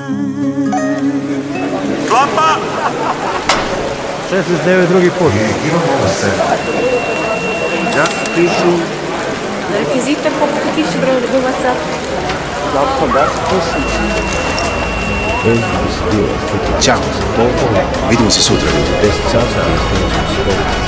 Klapa! 69 drugi put. Ja, pišu. Rekvizitor poput kišobranovaca. Ćao. Vidimo se sutra.